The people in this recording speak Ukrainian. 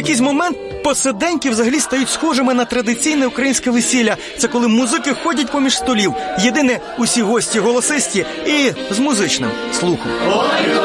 якийсь момент посиденьки взагалі стають схожими на традиційне українське весілля. Це коли музики ходять поміж столів. Єдине, усі гості голосисті і з музичним слухом.